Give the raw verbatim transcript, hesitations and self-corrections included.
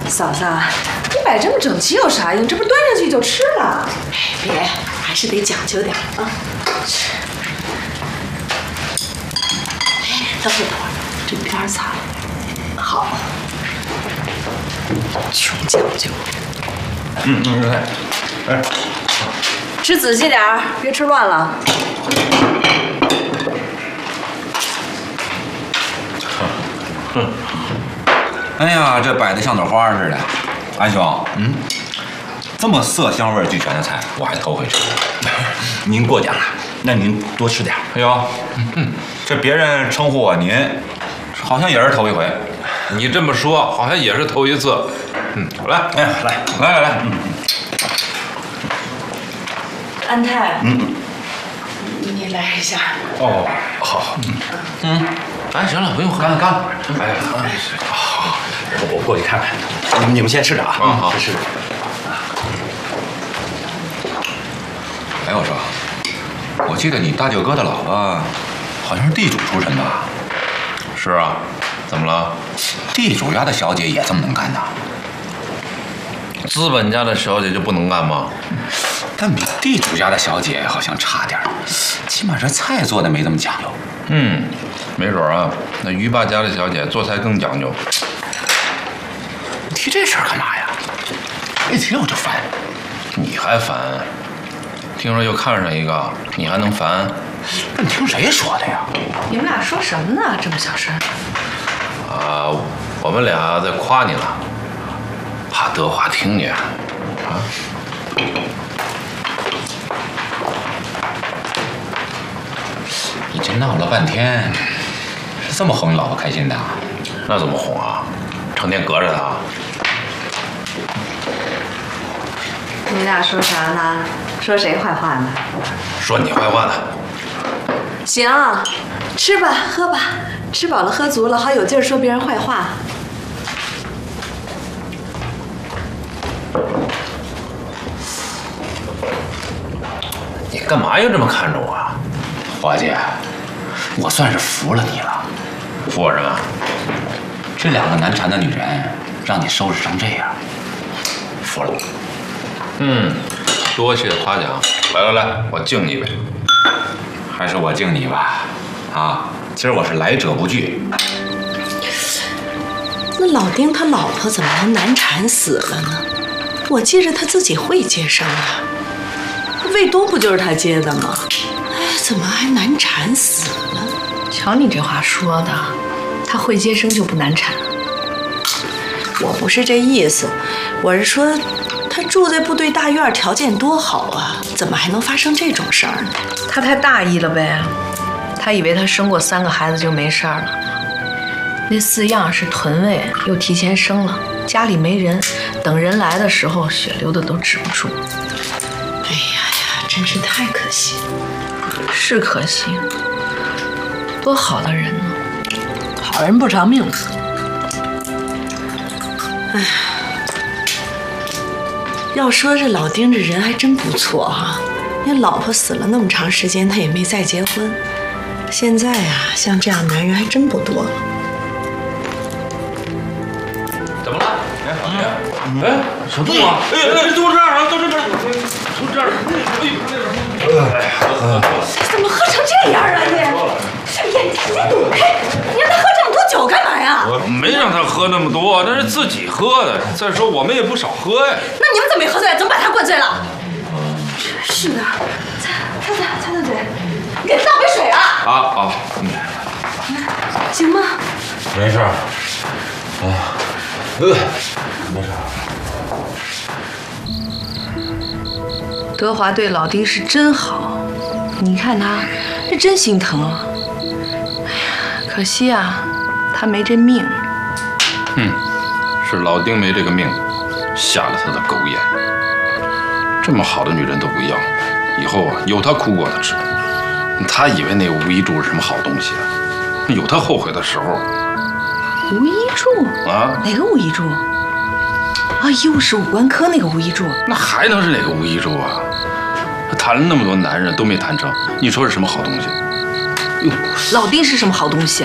嫂嫂，你摆这么整齐有啥用？这不端上去就吃了？哎，别，还是得讲究点啊。是。哎，等会儿等会儿，这边擦了。好。穷讲究。 嗯嗯，哎，哎， 吃仔细点儿，别吃乱了。 哼。哎呀，这摆的像朵花似的。安兄，嗯，这么色香味俱全的菜，我还头回吃。您过奖了，那您多吃点。哎呦，嗯，这别人称呼我您，好像也是头一回。 你这么说，好像也是头一次。嗯，来， 哎，来，来来来，嗯。 安泰， 嗯， 你来一下。 哦，好，嗯嗯，哎，行了，不用喝， 干干。 哎， 好，我我过去看看。你们你们先吃着啊。 嗯，好， 吃着。哎，我说，我记得你大舅哥的老婆好像是地主出身吧？ 是啊，怎么了？ 地主家的小姐也这么能干呐？ 资本家的小姐就不能干吗？ 但比地主家的小姐好像差点，起码这菜做的没这么讲究。 嗯，没准啊，那于爸家的小姐做菜更讲究。 你提这事儿干嘛呀？一提我就烦。 你还烦？听说又看上一个，你还能烦？ 那你听谁说的呀？ 你们俩说什么呢？这么小声。 啊，我们俩在夸你呢，怕德华听见。啊。 你这闹了半天，是这么哄你老婆开心的？ 那怎么哄啊？成天隔着她。 你俩说啥呢？说谁坏话呢？ 说你坏话呢。 行，吃吧，喝吧，吃饱了喝足了，好有劲儿说别人坏话。 你干嘛要这么看着我啊？ 华姐，我算是服了你了。 服我什么？ 这两个难缠的女人让你收拾成这样，服了。 嗯，多谢夸奖。来来来，我敬你一杯。 还是我敬你吧。啊，今儿我是来者不拒。 那老丁他老婆怎么能难产死了呢？我记着他自己会接生啊，卫东不就是他接的吗？哎，怎么还难产死了？瞧你这话说的，他会接生就不难产？我不是这意思，我是说他住在部队大院，条件多好啊，怎么还能发生这种事儿呢？ 他太大意了呗，他以为他生过三个孩子就没事儿了。那四样是臀位，又提前生了，家里没人，等人来的时候血流的都止不住。 哎呀呀，真是太可惜了。 是可惜，多好的人呢， 好人不长命。哎，要说这老丁这人还真不错啊，那老婆死了那么长时间，他也没再结婚。现在呀、啊，像这样男人还真不多了。 怎么了？哎，老丁，哎，小杜啊！哎哎，都这样啊，都这样，都这样。哎呀， 怎么喝成这样啊你？眼睛你躲开！你让他喝这么多酒干嘛呀？ 我没让他喝那么多，那是自己喝的。再说我们也不少喝呀。 那你们怎么没喝醉？怎么把他灌醉了？真是的，擦擦擦擦擦嘴，给他倒杯水啊！ 啊啊，嗯， 行吗？ 没事。哎，呃，没事。 德华对老丁是真好，你看他，这真心疼啊。哎呀，可惜啊，他没这命。 嗯，是老丁没这个命，下了他的狗眼。这么好的女人都不要，以后啊有他苦果子吃。他以为那个吴一柱是什么好东西啊？有他后悔的时候。 吴一柱啊？ 哪个吴一柱？啊，又是武官科那个吴一柱。 那还能是哪个吴一柱啊？他谈了那么多男人都没谈成，你说是什么好东西？ 哟，老丁是什么好东西？